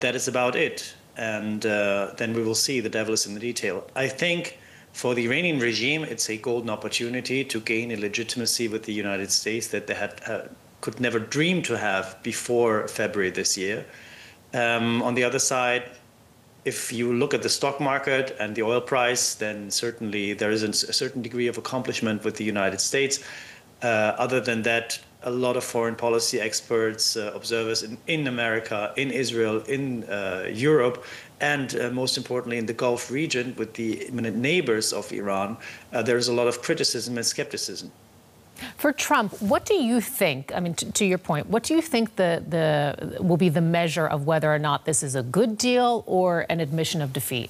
that is about it. And then we will see. The devil is in the detail. I think for the Iranian regime, it's a golden opportunity to gain a legitimacy with the United States that they could never dream to have before February this year. On the other side, if you look at the stock market and the oil price, then certainly there is a certain degree of accomplishment with the United States. Other than that, a lot of foreign policy experts, observers in America, in Israel, in Europe, and most importantly in the Gulf region with the imminent neighbors of Iran, there is a lot of criticism and skepticism. For Trump, what do you think, I mean, to your point, what do you think will be the measure of whether or not this is a good deal or an admission of defeat?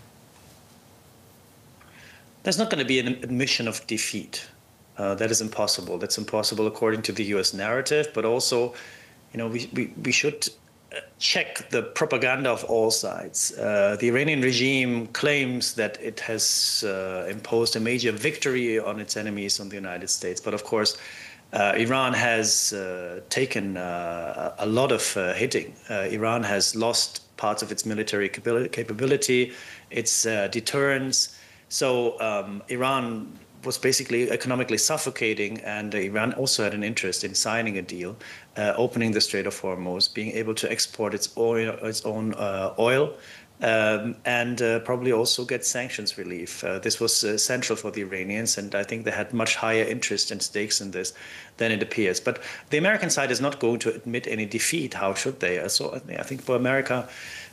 There's not going to be an admission of defeat. That is impossible. That's impossible according to the U.S. narrative, but also, we should check the propaganda of all sides. The Iranian regime claims that it has imposed a major victory on its enemies, on the United States. But of course, Iran has taken a lot of hitting. Iran has lost parts of its military capability, its deterrence. So Iran was basically economically suffocating, and Iran also had an interest in signing a deal, opening the Strait of Hormuz, being able to export its own oil, and probably also get sanctions relief. This was central for the Iranians, and I think they had much higher interest and stakes in this than it appears. But the American side is not going to admit any defeat. How should they? So I think for America,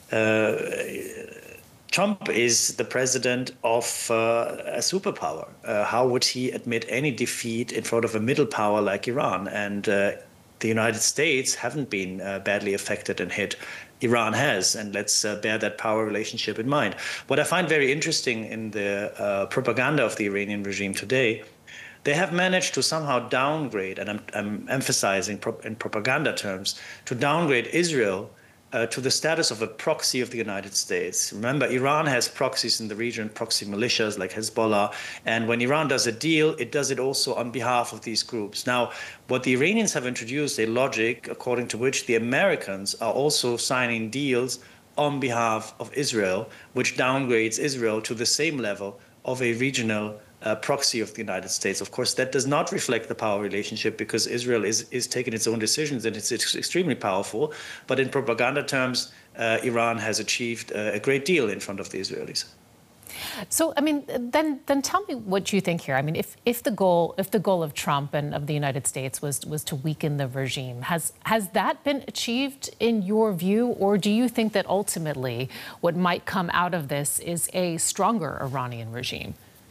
Trump is the president of a superpower. How would he admit any defeat in front of a middle power like Iran? And the United States haven't been badly affected and hit. Iran has, and let's bear that power relationship in mind. What I find very interesting in the propaganda of the Iranian regime today, they have managed to somehow downgrade, and I'm emphasizing in propaganda terms, to downgrade Israel to the status of a proxy of the United States. Remember, Iran has proxies in the region, proxy militias like Hezbollah, and when Iran does a deal, it does it also on behalf of these groups. Now, what the Iranians have introduced, a logic according to which the Americans are also signing deals on behalf of Israel, which downgrades Israel to the same level of a regional proxy of the United States. Of course, that does not reflect the power relationship, because Israel is taking its own decisions and it's extremely powerful. But in propaganda terms, Iran has achieved a great deal in front of the Israelis. So, I mean, then tell me what you think here. I mean, if the goal of Trump and of the United States was to weaken the regime, has that been achieved in your view, or do you think that ultimately what might come out of this is a stronger Iranian regime?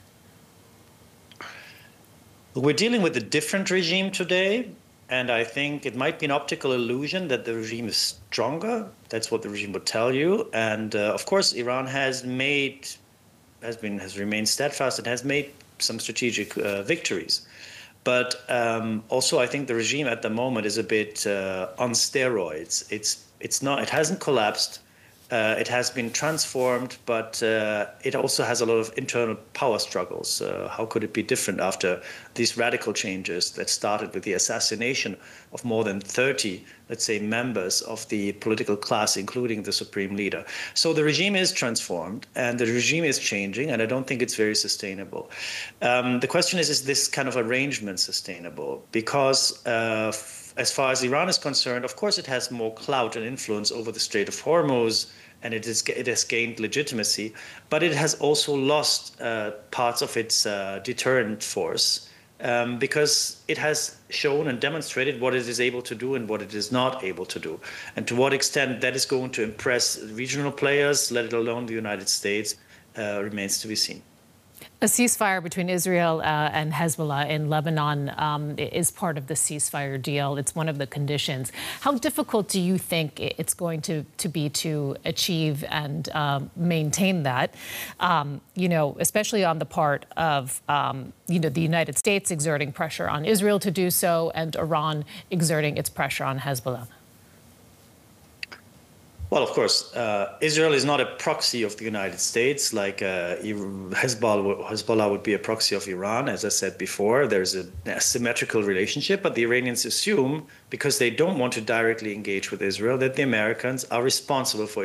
We're dealing with a different regime today, and I think it might be an optical illusion that the regime is stronger. That's what the regime would tell you. And of course, Iran has remained steadfast and has made some strategic victories. But also, I think the regime at the moment is a bit on steroids. It hasn't collapsed. It has been transformed, but it also has a lot of internal power struggles. How could it be different after these radical changes that started with the assassination of more than 30, let's say, members of the political class, including the supreme leader? So the regime is transformed and the regime is changing, and I don't think it's very sustainable. The question is this kind of arrangement sustainable? Because as far as Iran is concerned, of course, it has more clout and influence over the Strait of Hormuz, and it has gained legitimacy, but it has also lost parts of its deterrent force because it has shown and demonstrated what it is able to do and what it is not able to do. And to what extent that is going to impress regional players, let alone the United States, remains to be seen. A ceasefire between Israel and Hezbollah in Lebanon is part of the ceasefire deal. It's one of the conditions. How difficult do you think it's going to be to achieve and maintain that, especially on the part of, the United States exerting pressure on Israel to do so and Iran exerting its pressure on Hezbollah? Well, of course, Israel is not a proxy of the United States, like Hezbollah would be a proxy of Iran. As I said before, there's a symmetrical relationship, but the Iranians assume, because they don't want to directly engage with Israel, that the Americans are responsible for